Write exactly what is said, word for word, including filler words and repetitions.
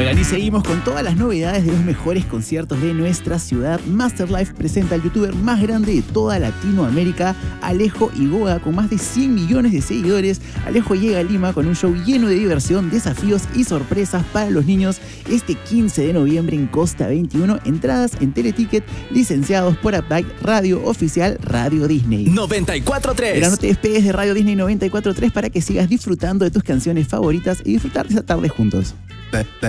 Oigan, y seguimos con todas las novedades de los mejores conciertos de nuestra ciudad. Masterlife presenta al youtuber más grande de toda Latinoamérica, Alejo Igoa, con más de cien millones de seguidores. Alejo llega a Lima con un show lleno de diversión, desafíos y sorpresas para los niños este quince de noviembre en Costa veintiuno. Entradas en Teleticket, licenciados por Updike, Radio Oficial Radio Disney. noventa y cuatro punto tres. Pero no te despegues de Radio Disney noventa y cuatro punto tres para que sigas disfrutando de tus canciones favoritas y disfrutar de esa tarde juntos.